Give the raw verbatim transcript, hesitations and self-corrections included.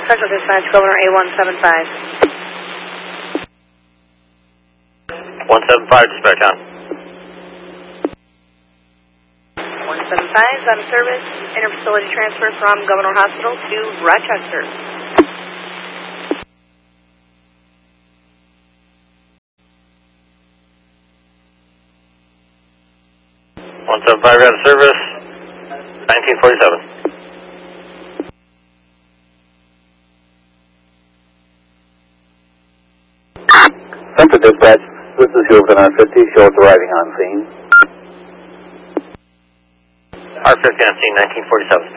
Central Dispatch, Governor A one seven five. one seven five, dispatch on. one seven five is on service. Interfacility transfer from Governor Hospital to Rochester. one seven five out of service, nineteen forty-seven. Central Dispatch, this is Houston R fifty, show it's arriving on scene. R fifty on scene, nineteen forty-seven.